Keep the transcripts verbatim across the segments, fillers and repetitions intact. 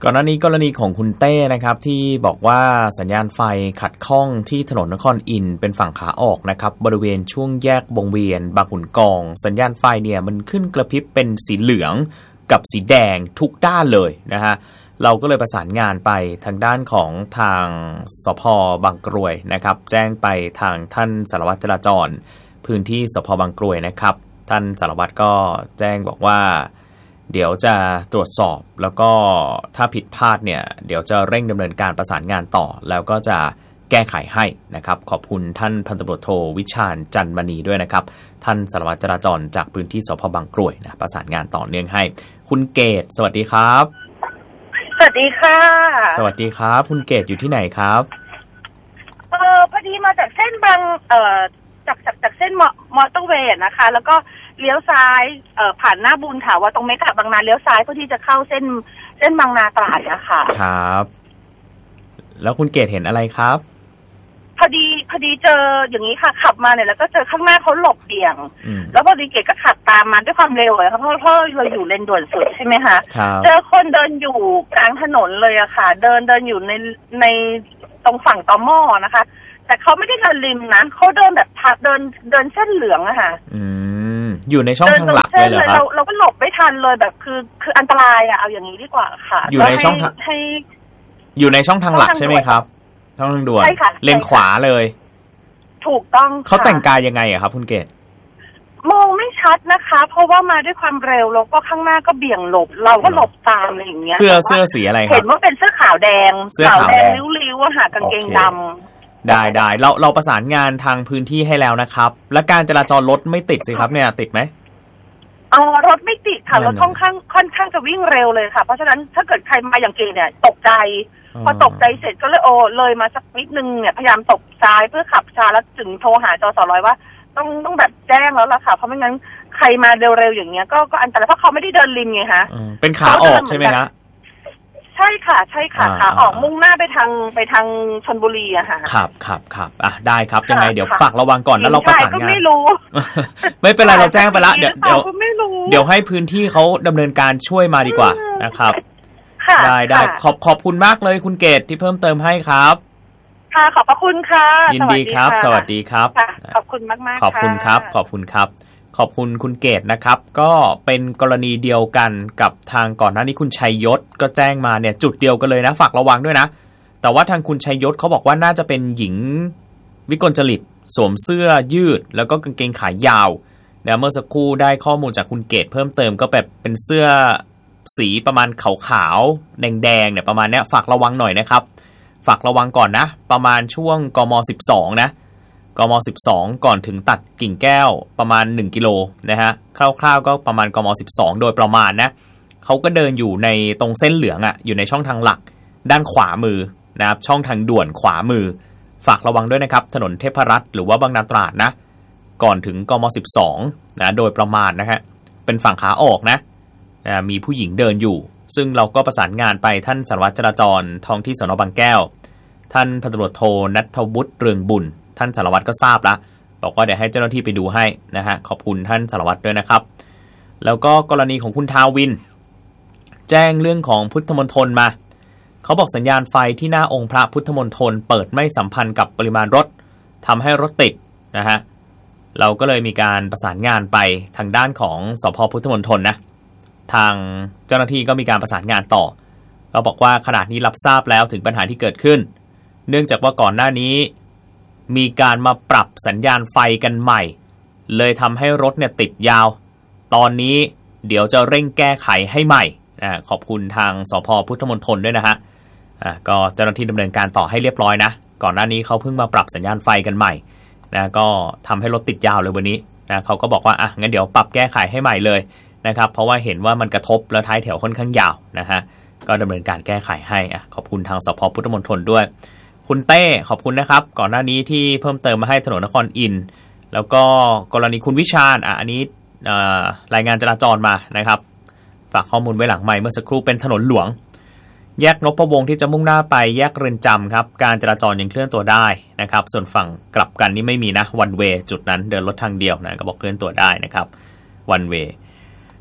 ก่อนหน้านี้กรณีของคุณเต้นะครับที่บอกว่าสัญญาณไฟขัดข้องที่ถนนนครอินทร์เป็นฝั่งขาออกนะครับบริเวณช่วงแยกวงเวียนบางขุนกองสัญญาณไฟเนี่ยมันขึ้นกระพริบเป็นสีเหลืองกับสีแดงทุกด้านเลยนะฮะเราก็เลยประสานงานไปทางด้านของทางสภ.บางกรวยนะครับแจ้งไปทางท่านสารวัตรจราจรพื้นที่สภ.บางกรวยนะครับท่านสารวัตรก็แจ้งบอกว่าเดี๋ยวจะตรวจสอบแล้วก็ถ้าผิดพลาดเนี่ยเดี๋ยวจะเร่งดำเนินการประสานงานต่อแล้วก็จะแก้ไขให้นะครับขอบคุณท่านพันตำรวจโทวิชาญจันมณีด้วยนะครับท่านสารวัตรจราจรจากพื้นที่สภ.บางกรวยนะประสานงานต่อเนื่องให้คุณเกตสวัสดีครับสวัสดีค่ะสวัสดีครับคุณเกตอยู่ที่ไหนครับเออพอดีมาจากเส้นบางเอ่อจากจากจากเส้นมอมอเตอร์เวย์นะคะแล้วก็เลี้ยวซ้ายเอ่อผ่านหน้าบุญถาวรตรงเมกะบางนาเลี้ยวซ้ายเพื่อที่จะเข้าเส้นเส้นบางนาตราดอะค่ะครับแล้วคุณเกตเห็นอะไรครับพอดีพอดีเจออย่างนี้ค่ะขับมาเนี่ยแล้วก็เจอข้างหน้าเขาหลบเบี่ยงแล้วพอดีเกตก็ขับตามมาด้วยความเร็วเลยค่ะเพราะเพราะเราอยู่เลนด่วนสุดใช่ไหมคะเจอคนเดินอยู่กลางถนนเลยอะค่ะเดินเดินอยู่ในในตรงฝั่งตอม่อนะคะแต่เขาไม่ได้เดินริมนะเขาเดินแบบทับเดินเดินเส้นเหลืองอะค่ะอืมอยู่ในช่องทางหลักเลยเหรอครับเราเราก็หลบไม่ทันเลยแบบคือคืออันตรายอะเอาอย่างนี้ดีกว่าค่ะอยู่ในช่องทางให้อยู่ในช่องทางหลักใช่ไหมครับช่องทางด่วนเลนขวาเลยถูกต้องเขาแต่งกายยังไงอะครับคุณเกศมองไม่ชัดนะคะเพราะว่ามาด้วยความเร็วแล้วก็ข้างหน้าก็เบี่ยงหลบเราก็หลบตามอะไรอย่างเงี้ยเสื้อเสื้อสีอะไรครับเห็นว่าเป็นเสื้อขาวแดงขาวแดงริ้วๆอะค่ะกางเกงดำได้ได้เราเราประสานงานทางพื้นที่ให้แล้วนะครับและการจราจรรถไม่ติดสิครับเนี่ยติดไหมอ๋อรถไม่ติดค่ะรถค่อนข้างค่อนข้างจะวิ่งเร็วเลยค่ะเพราะฉะนั้นถ้าเกิดใครมาอย่างเกณฑ์เนี่ยตกใจพอตกใจเสร็จก็เลยโอเลยมาสักนิดนึงเนี่ยพยายามตบซ้ายเพื่อขับช้าแล้วถึงโทรหาจสร้อยว่าต้องต้องแบบแจ้งแล้วล่ะค่ะเพราะไม่งั้นใครมาเร็วๆอย่างเงี้ยก็ก็อันตรายเพราะเขาไม่ได้เดินริมไงฮะเป็นขาออกใช่ไหมฮะใช่ค่ะใช่ค่ะขาออกมุ่งหน้าไปทางไปทางชลบุรีอะค่ะครับครับครับอ่ะได้ครับยังไงเดี๋ยวฝากระวังก่อนแล้วเราประสานงานไม่รู้ไม่เป็นไรเราแจ้งไปละเดี๋ยวเดี๋ยวเดี๋ยวให้พื้นที่เขาดำเนินการช่วยมาดีกว่านะครับได้ได้ขอบขอบคุณมากเลยคุณเกศที่เพิ่มเติมให้ครับค่ะขอบพระคุณค่ะยินดีครับสวัสดีครับขอบคุณมากมากขอบคุณครับขอบคุณครับขอบคุณคุณเกศนะครับก็เป็นกรณีเดียวกันกับทางก่อนหน้านี้คุณชัยยศก็แจ้งมาเนี่ยจุดเดียวกันเลยนะฝากระวังด้วยนะแต่ว่าทางคุณชัยยศเขาบอกว่าน่าจะเป็นหญิงวิกลจริตสวมเสื้อยืดแล้วก็กางเกงขายาวเนี่ยเมื่อสักครู่ได้ข้อมูลจากคุณเกศเพิ่มเติมก็แบบเป็นเสื้อสีประมาณขาวๆแดงๆเนี่ยประมาณเนี้ยฝากระวังหน่อยนะครับฝากระวังก่อนนะประมาณช่วงกมสิบสองนะกมสิบสองก่อนถึงตัดกิ่งแก้วประมาณหนึ่งกิโลนะฮะคร่าวๆก็ประมาณกมสิบสองโดยประมาณนะเขาก็เดินอยู่ในตรงเส้นเหลืองอ่ะอยู่ในช่องทางหลักด้านขวามือนะครับช่องทางด่วนขวามือฝากระวังด้วยนะครับถนนเทพรัตน์หรือว่าบางนาตราดนะก่อนถึงกมสิบสองนะโดยประมาณนะฮะเป็นฝั่งขาออกนะนะมีผู้หญิงเดินอยู่ซึ่งเราก็ประสานงานไปท่านสารวัตรจราจรท้องที่สน.บางแก้วท่านพันตำรวจโทณัฐวุฒิเรืองบุญท่านสารวัตรก็ทราบแล้วบอกว่าเดี๋ยวให้เจ้าหน้าที่ไปดูให้นะฮะขอบคุณท่านสารวัตรด้วยนะครับแล้วก็กรณีของคุณทาวินแจ้งเรื่องของพุทธมณฑลมาเขาบอกสัญญาณไฟที่หน้าองค์พระพุทธมณฑลเปิดไม่สัมพันธ์กับปริมาณรถทำให้รถติดนะฮะเราก็เลยมีการประสานงานไปทางด้านของสภ.พุทธมณฑลนะทางเจ้าหน้าที่ก็มีการประสานงานต่อเราบอกว่าขณะนี้รับทราบแล้วถึงปัญหาที่เกิดขึ้นเนื่องจากว่าก่อนหน้านี้มีการมาปรับสัญญาณไฟกันใหม่เลยทำให้รถเนี่ยติดยาวตอนนี้เดี๋ยวจะเร่งแก้ไขให้ใหม่อ่าขอบคุณทางสภ.พุทธมณฑลด้วยนะฮะอ่าก็เจ้าหน้าที่ดำเนินการต่อให้เรียบร้อยนะก่อนหน้านี้เขาเพิ่งมาปรับสัญญาณไฟกันใหม่นะก็ทำให้รถติดยาวเลยวันนี้นะเขาก็บอกว่าอ่ะงั้นเดี๋ยวปรับแก้ไขให้ใหม่เลยนะครับเพราะว่าเห็นว่ามันกระทบแล้วท้ายแถวค่อนข้างยาวนะฮะก็ดำเนินการแก้ไขให้อ่ะขอบคุณทางสภ.พุทธมณฑลด้วยคุณเต้ขอบคุณนะครับก่อนหน้านี้ที่เพิ่มเติมมาให้ถนนนครอินทร์แล้วก็กรณีคุณวิชาญอ่ะอันนี้รายงานจราจรมานะครับฝากข้อมูลไว้หลังไมค์เมื่อสักครู่เป็นถนนหลวงแยกนพวงศ์ที่จะมุ่งหน้าไปแยกเรือนจำครับการจราจรยังเคลื่อนตัวได้นะครับส่วนฝั่งกลับกันนี่ไม่มีนะวันเวย์จุดนั้นเดินรถทางเดียวนะก็บอกเคลื่อนตัวได้นะครับวันเวย์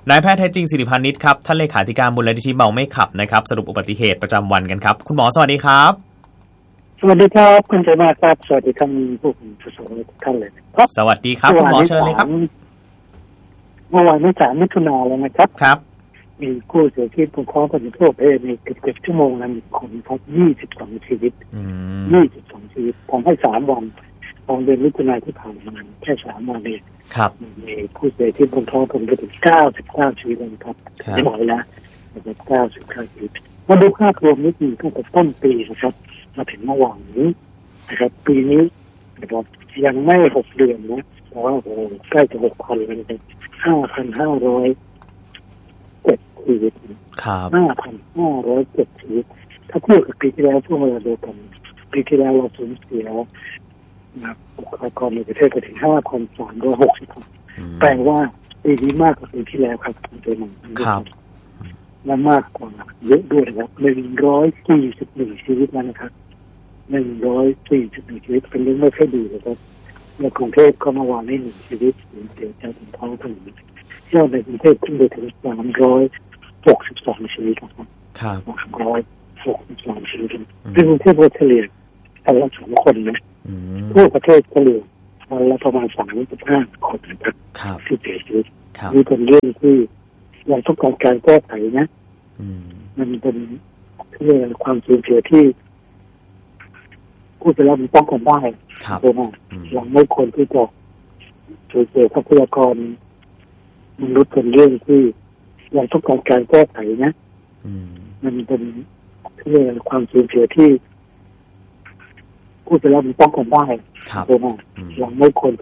นายแพทย์แท้จริงสิริพานิชครับท่านเลขาธิการมูลนิธิเมาไม่ขับนะครับสรุปอุบัติเหตุประจำวันกันครับคุณหมอสวัสดีครับสวัสดีครับคุณเจมาครับสวัสดีท่านผู้ชมทุกท่านเลยครับสวัสดีครับคุณหมอเชิญเลยครับเมื่อวานที่สามมิถุนายนแล้วนะครับครับมีผู้เสียชีวิตบนท้องถนนทั่วประเทศในเกือบชั่วโมงละหนึ่งคนครับยี่สิบสองชีวิตยี่สิบสองชีวิตผมให้สามวันของเดือนมิถุนายนที่ผ่านมาแค่สามวันเองครับมีผู้เสียชีวิตบนท้องถนนไปถึงเก้าสิบเก้าชีวิตเลยครับไม่บอกแล้วนะครับเก้าสิบเก้าชีวิตมาดูภาพรวมนิดนึงตั้งแต่ต้นปีนะครับมาถึงเมื่อวานนี้นะครับปีนี้นะครับยังไม่หกเดือนนะเพราะว่าโอ้ใกล้จะหกพันแล้วนะครับห้าพันห้าร้อยเจ็ดชีวิตครับห้าพันห้าร้อยเจ็ดชีวิตถ้าเทียบกับปีที่แล้วช่วงเวลาเดียวกันปีที่แล้วเราสูญเสียนะบุคลากรในประเทศไปถึงห้าพันสามร้อยหกสิบคนแปลว่าปีนี้มากกว่าปีที่แล้วครับคุณเจมส์ครับและมากกว่าเยอะด้วยนะครับหนึ่งร้อยสี่สิบหนึ่งชีวิตแล้วนะครับหนึ่งร้อยสี่สิบหนึ่งชีวิตเป็นเรื่องไม่ค่อยดีนะครับในกรุงเทพก็เมื่อวานนี้หนึ่งชีวิตสูญเสียจากท้องถนนยอดในกรุงเทพขึ้นไปถึงสามร้อยหกสิบสองชีวิตครับครับสามร้อยหกสิบสองชีวิตซึ่งกรุงเทพเฉลี่ยวันละสองคนนะทั่วประเทศเฉลี่ยวันละประมาณสามสิบห้าคนนะครับที่เสียชีวิตนี่เป็นเรื่องที่เราต้องการการแก้ไขนะมันเป็นเรื่องความสูญเสียที่พูดไปแล้วมันป้องกันได้ใช่ไหมเราไม่ควรที่จะสูญเสียทรัพยากรมนุษย์เป็นเรื่องที่เราต้องการการแก้ไขนะมันเป็นเรื่องความสูญเสียที่พูดไปแล้วมันป้องกันได้ใช่ไหมเราไม่ควร